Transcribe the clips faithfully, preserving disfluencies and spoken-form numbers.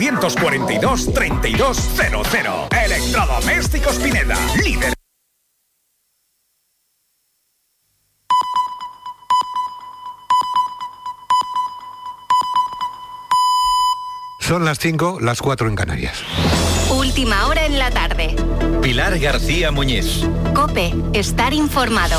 cuarenta y dos, treinta y dos, cero cero. Electrodomésticos Pineda, líder. Son las cinco, las cuatro en Canarias. Última hora en la tarde. Pilar García Muñiz. COPE, estar informado.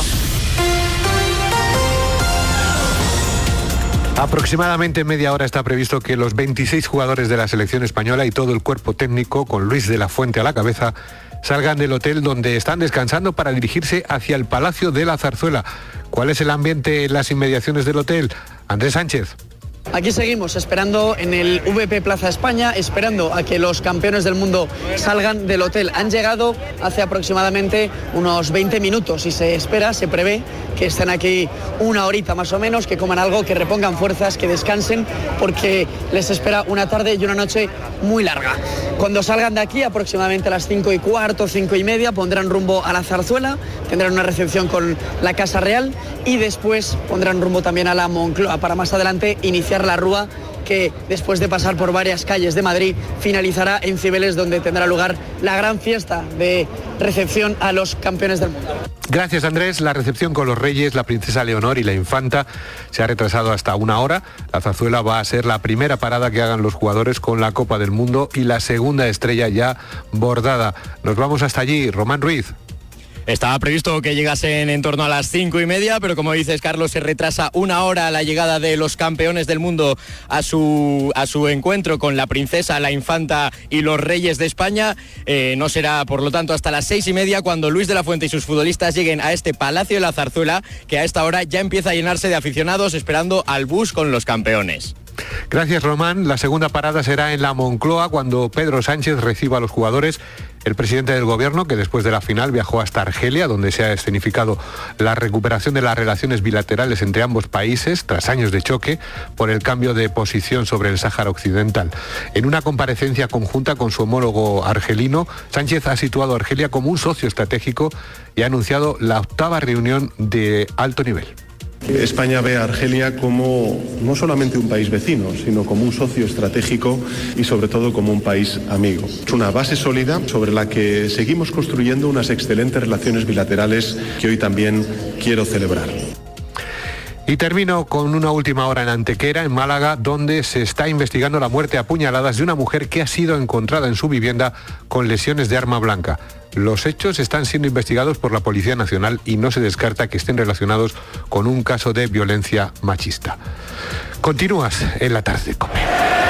Aproximadamente media hora está previsto que los veintiséis jugadores de la selección española y todo el cuerpo técnico, con Luis de la Fuente a la cabeza, salgan del hotel donde están descansando para dirigirse hacia el Palacio de la Zarzuela. ¿Cuál es el ambiente en las inmediaciones del hotel? Andrés Sánchez. Aquí seguimos esperando en el V P Plaza España, esperando a que los campeones del mundo salgan del hotel. Han llegado hace aproximadamente unos veinte minutos y se espera, se prevé que estén aquí una horita más o menos, que coman algo, que repongan fuerzas, que descansen, porque les espera una tarde y una noche muy larga. Cuando salgan de aquí, aproximadamente a las cinco y cuarto, cinco y media, pondrán rumbo a la Zarzuela, tendrán una recepción con la Casa Real y después pondrán rumbo también a la Moncloa para más adelante iniciar la rúa que, después de pasar por varias calles de Madrid, finalizará en Cibeles, donde tendrá lugar la gran fiesta de recepción a los campeones del mundo. Gracias, Andrés. La recepción con los reyes, la princesa Leonor y la infanta se ha retrasado hasta una hora. La Zarzuela va a ser la primera parada que hagan los jugadores con la Copa del Mundo y la segunda estrella ya bordada. Nos vamos hasta allí. Román Ruiz. Estaba previsto que llegasen en torno a las cinco y media, pero como dices, Carlos, se retrasa una hora la llegada de los campeones del mundo a su, a su encuentro con la princesa, la infanta y los reyes de España. Eh, no será, por lo tanto, hasta las seis y media cuando Luis de la Fuente y sus futbolistas lleguen a este Palacio de la Zarzuela, que a esta hora ya empieza a llenarse de aficionados esperando al bus con los campeones. Gracias, Román. La segunda parada será en la Moncloa, cuando Pedro Sánchez reciba a los jugadores. El presidente del gobierno, que después de la final viajó hasta Argelia, donde se ha escenificado la recuperación de las relaciones bilaterales entre ambos países, tras años de choque, por el cambio de posición sobre el Sáhara Occidental. En una comparecencia conjunta con su homólogo argelino, Sánchez ha situado a Argelia como un socio estratégico y ha anunciado la octava reunión de alto nivel. España ve a Argelia como no solamente un país vecino, sino como un socio estratégico y sobre todo como un país amigo. Es una base sólida sobre la que seguimos construyendo unas excelentes relaciones bilaterales que hoy también quiero celebrar. Y termino con una última hora en Antequera, en Málaga, donde se está investigando la muerte a puñaladas de una mujer que ha sido encontrada en su vivienda con lesiones de arma blanca. Los hechos están siendo investigados por la Policía Nacional y no se descarta que estén relacionados con un caso de violencia machista. Continúas en la tarde, COPE.